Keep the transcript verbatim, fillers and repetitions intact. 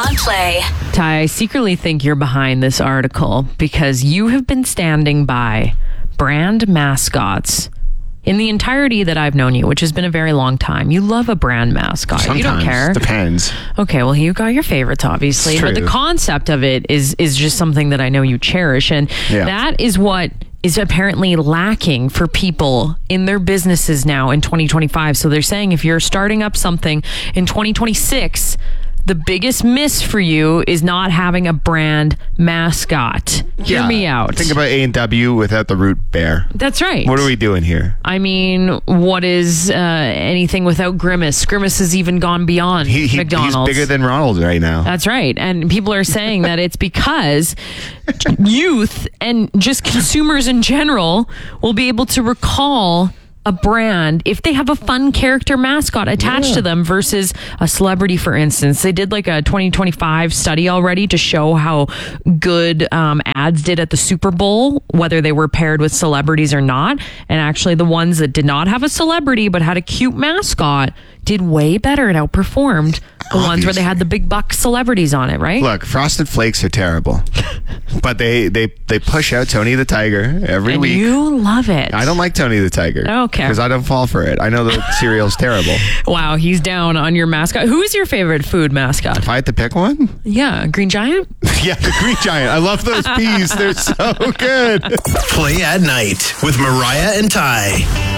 on Play. Ty, I secretly think you're behind this article because you have been standing by brand mascots in the entirety that I've known you, which has been a very long time. You love a brand mascot. Sometimes. You don't care. Depends. Okay, well, you got your favorites, obviously. It's But the true. concept of it is is just something that I know you cherish. And Yeah. that is what is apparently lacking for people in their businesses now in twenty twenty-five. So they're saying if you're starting up something in twenty twenty-six, the biggest miss for you is not having a brand mascot. Hear Yeah. me out. Think about A and W without the root bear. That's right. What are we doing here? I mean, what is uh, anything without Grimace? Grimace has even gone beyond He, he, McDonald's. he's bigger than Ronald right now. That's right. And people are saying that it's because youth and just consumers in general will be able to recall a brand if they have a fun character mascot attached Yeah. to them versus a celebrity, for instance. They did like a twenty twenty-five study already to show how good um, ads did at the Super Bowl, whether they were paired with celebrities or not. And actually the ones that did not have a celebrity but had a cute mascot did way better and outperformed the ones where they had the big buck celebrities on it, right? Look, Frosted Flakes are terrible, but they they they push out Tony the Tiger every and week. you love it. I don't like Tony the Tiger. Okay. Because I don't fall for it. I know the cereal's terrible. Wow, he's down on your mascot. Who is your favorite food mascot? If I had to pick one, Yeah, Green Giant? yeah, the Green Giant. I love those peas. They're so good. Play at night with Mariah and Ty.